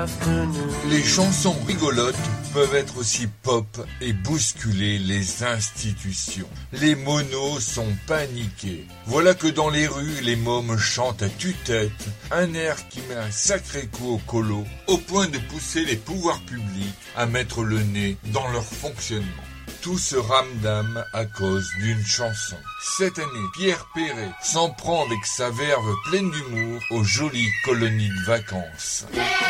Les chansons rigolotes peuvent être aussi pop et bousculer les institutions. Les monos sont paniqués. Voilà que dans les rues, les mômes chantent à tue-tête un air qui met un sacré coup au colo, au point de pousser les pouvoirs publics à mettre le nez dans leur fonctionnement. Tout ce ramdam à cause d'une chanson. Cette année, Pierre Perret s'en prend avec sa verve pleine d'humour aux jolies colonies de vacances.